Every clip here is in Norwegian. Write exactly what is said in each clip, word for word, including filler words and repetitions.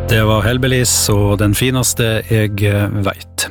Det var Hellbillies og den fineste jeg vet.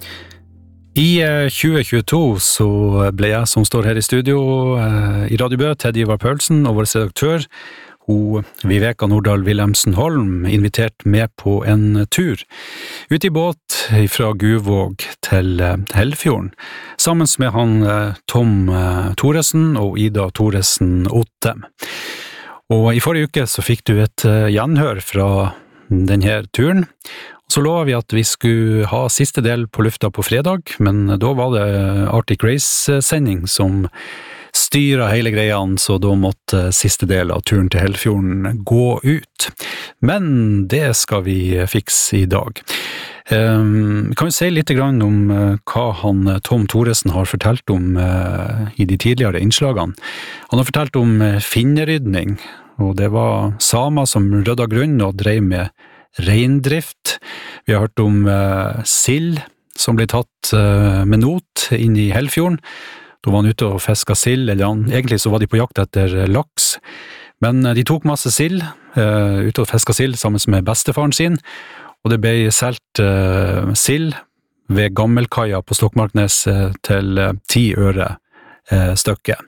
I tjue tjueto så ble jeg som står her i studio i Radio Bø, Ted Ivar Paulsen og vår redaktør, hun Viveka Nordahl Wilhelmsen Holm, invitert med på en tur ut i båt fra Guvåg til Hellfjorden, sammen med han Tom Thoresen og Ida Thoresen Ottem. Og i forrige uke så fikk du et gjenhør fra denne turen. Så lovet vi at vi skulle ha siste del på lufta på fredag, men da var det Arctic Race-sending som styret hele greiene, så da måtte siste del av turen til Hellfjorden gå ut. Men det skal vi fikse i dag. Um, kan vi si litt grann om uh, hva han Tom Thoresen har fortalt om uh, i de tidligere innslagene. Han har fortalt om uh, finnerydning, og det var samer som rydda grunn og drev med reindrift. Vi har hørt om uh, sild som ble tatt uh, med not inn i Hellfjorden. Da var han ute og fisket sild, eller han, egentlig så var de på jakt etter laks. Men uh, de tok masse sild, uh, ute og fisket sild sammen med bestefaren sin, og det ble selt uh, sild ved Gammelkaia på Stokmarknes uh, til uh, ti øre uh, stykket.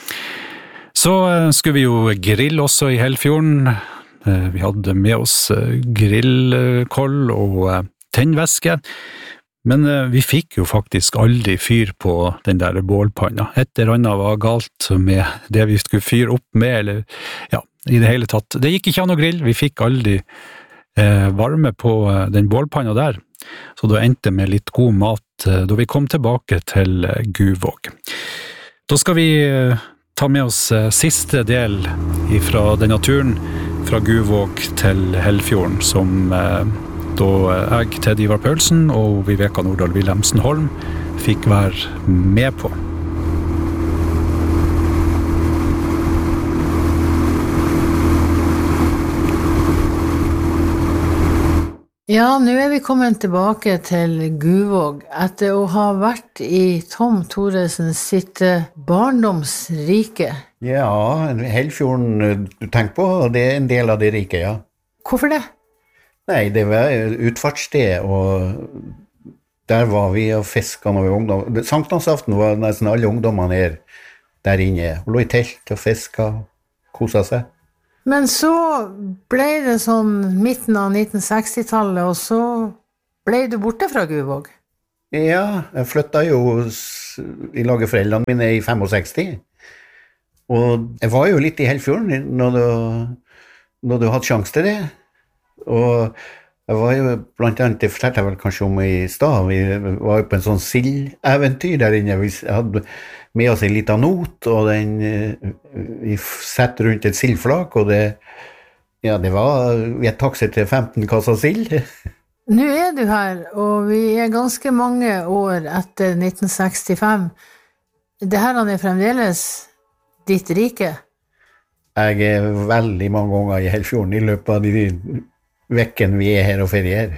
Så uh, skulle vi jo grille også i Hellfjorden. Uh, vi hadde med oss uh, grillkoll og uh, tennvæske, men uh, vi fikk jo faktisk aldri fyr på den der bålpanna. Et eller annet var galt med det vi skulle fyre opp med, eller ja, i det hele tatt. Det gikk ikke an å grille, vi fikk aldri eh, varme på den bålpanna der, så da endte med litt god mat eh, da vi kom tilbake til eh, Guvåg. Da skal vi eh, ta med oss eh, siste del fra denne turen fra Guvåg til Hellfjorden, som eh, da jeg, Ted Ivar Paulsen og Viveka Nordahl Wilhelmsen Holm fikk være med på. Ja, nå er vi kommet tilbake til Guvåg etter å ha vært i Tom Thoresen sitt barndomsrike. Ja, Hellfjorden du tenker på, det er en del av det riket, ja. Hvorfor det? Nei, det var utfartssted, og der var vi og fisket når vi var ungdom. Sankthansaften var nesten alle ungdommene her der inne, og lå i telt og fisket, koset seg. Men så ble det sånn midten av nitten seksti-tallet, og så ble du borte fra Guvåg? Ja, jeg flyttet jo i lag med foreldrene mine i sekstifem. Og jeg var jo litt i Hellfjorden når du, når du hadde sjanse til det. Og jeg var jo, blant annet, det fortalte jeg vel kanskje om i stad, vi var jo på en sånn sildeventyr der inne. Vi hadde med oss en liten not, og den, vi sett rundt et sildflak, og det, ja, det var, vi hadde takset til femten kasser sild. Nå er du her, og vi er ganske mange år etter nitten sekstifem. Det her er fremdeles ditt rike? Jeg er veldig mange ganger i Hellfjorden i løpet av de vekken vi er her og ferier.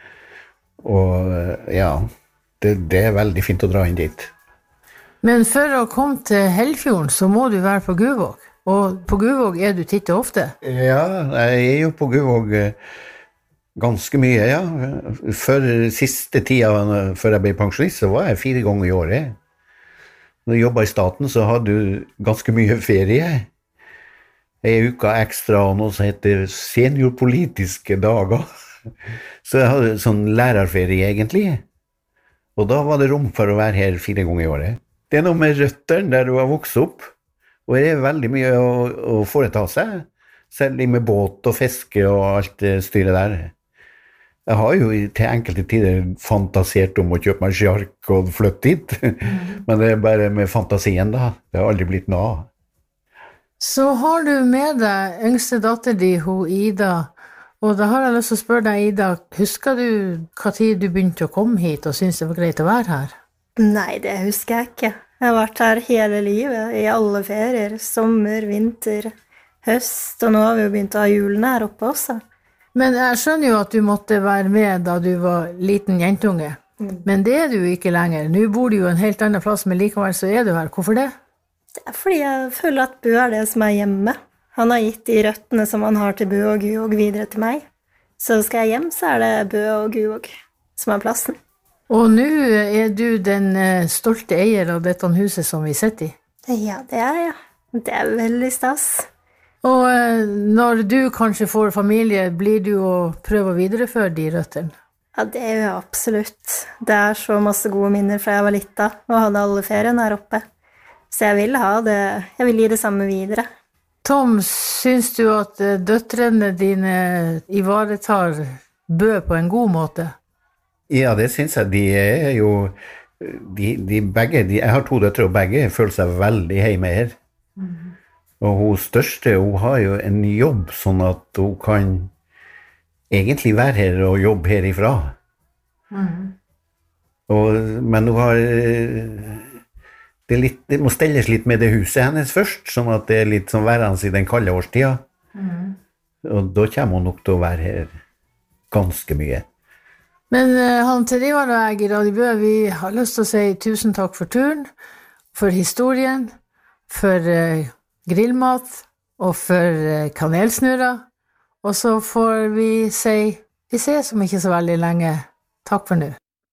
Og ja, det, det er veldig fint å dra inn dit. Men for å komme til Hellfjorden så må du være på Guvåg. Og på Guvåg er du titt og ofte? Ja, jeg er jo på Guvåg ganske mye, ja. For siste tida, før jeg ble pensjonist, så var jeg fire ganger i året. Når jeg jobbet i staten, så hadde du ganske mye ferie. En uke ekstra, og noe som heter seniorpolitiske dager. Så jeg hadde sånn lærerferie egentlig. Og da var det rom for å være her fire ganger i året. Det er noe med røttene der du har vokst opp, og det er veldig mye å, å foreta seg, selv med båt og fiske og alt det styret der. Jeg har jo til enkelte tider fantasert om å kjøpe meg sjark og flytte dit, mm. men det er bare med fantasien da, det har aldri blitt noe av. Så har du med deg yngste datter di, hun Ida, og da har jeg lyst til å spørre deg, Ida, husker du hva tid du begynte å komme hit og synes det var greit å være her? Nei, det husker jeg ikke. Jeg har vært her hele livet, i alle ferier, sommer, vinter, høst, og nå har vi jo begynt å ha julen her oppe også. Men jeg skjønner jo at du måtte være med da du var liten jentunge, mm. men det er du ikke lenger. Nå bor du jo en helt annen plass, men likevel så er du her. Hvorfor det? Det er fordi jeg føler at Bø er det som er hjemme. Han har gitt de røttene som han har til Bø og Guvåg videre til meg. Så skal jeg hjem, så er det Bø og Guvåg som er plassen. Og nå er du den stolte eier av dette huset som vi sitter i. Ja, det er jeg. Det er veldig stas. Og når du kanskje får familie, blir du å prøve å videreføre de røttene? Ja, det gjør jeg absolutt. Det er så masse gode minner fra jeg var lita, og hadde alle ferien her oppe. Så jeg vil ha det, jeg vil gi det samme videre. Tom, syns du at døtrene dine ivaretar Bø på en god måte? Ja, det syns jeg. De er jo, de, de begge, de, jeg har to døtre, og begge føler seg veldig hjemme her. Mm. Og hun største, hun har jo en jobb, sånn at hun kan egentlig være her og jobbe herifra. Mm. Og, men hun har det, er litt, det må stelles litt med det huset hennes først, sånn at det er litt som værende i den kalde årstida. Mm. Og da kommer hun nok til å være her ganske mye. Men uh, han til Ivar og jeg i Radio Bø, vi har lyst til å si tusen takk for turen, for historien, for uh, grillmat og for uh, kanelsnurrer. Og så får vi si, vi ses om ikke så veldig lenge. Takk for nå.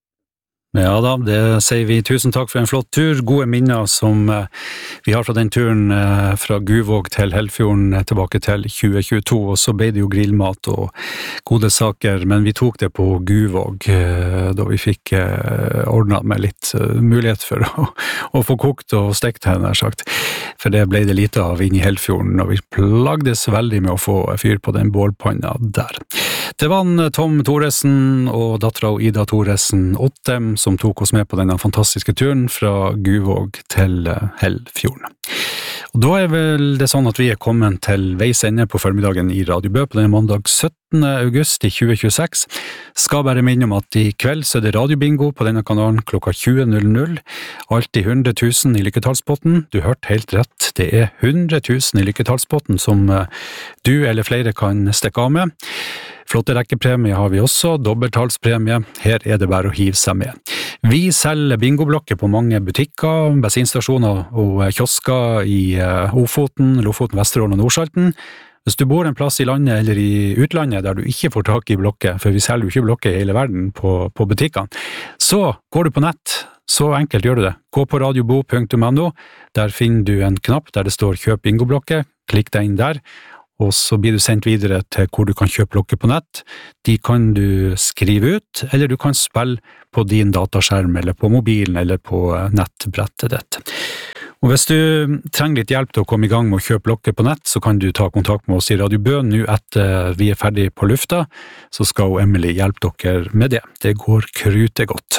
Ja da, det sier vi tusen takk for en flott tur. Gode minner som eh, vi har fra den turen eh, fra Guvåg til Helfjorden eh, tilbake til tjue tjueto, og så ble det jo grillmat og gode saker, men vi tok det på Guvåg eh, da vi fikk eh, ordnet med litt eh, mulighet for å, å få kokt og stekt henne, nær sagt. For det ble det lite av inn i Helfjorden, og vi plagdes veldig med å få fyr på den bålpanna der. Det var en Tom Thoresen og datteren Ida Thoresen Ottem som tok oss med på denne fantastiske turen fra Guvåg til Helfjorden. Og da er vel det sånn at vi er kommet til veis ende på formiddagen i Radio Bø på denne mandag syttende august i tjue tjueseks. Skal bare minne om at i kveld så er det radiobingo på denne kanalen klokka tjue null null. Alltid hundre tusen i lykketallspotten. Du hørte helt rett, det er hundre tusen i lykketallspotten som du eller flere kan stikke av med. Flotte rekkepremie har vi også, dobbelttalspremie. Her er det bare å hive seg med. Vi selger bingoblokker på mange butikker, bensinstasjoner og kiosker i Ofoten, Lofoten, Vesterålen og Nordsalten. Hvis du bor en plass i landet eller i utlandet der du ikke får tak i blokker, for vi selger jo ikke blokker i hele verden på, på butikkene, så går du på nett. Så enkelt gjør du det. Gå på radiobo punktum no, der finner du en knapp der det står kjøp bingoblokker, klikk deg inn der, og så blir du sendt videre til hvor du kan kjøpe blokker på nett. De kan du skrive ut, eller du kan spille på din dataskjerm, eller på mobilen, eller på nettbrettet ditt. Og hvis du trenger litt hjelp til å komme i gang med å kjøpe blokker på nett, så kan du ta kontakt med oss i Radio Bø nå etter vi er ferdig på lufta, så skal Emily hjelpe dere med det. Det går krutegodt.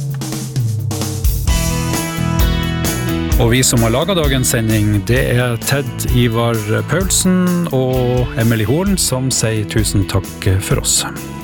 Og vi som har laget dagens sending, det er Ted Ivar Paulsen og Emily Horn som sier tusen takk for oss.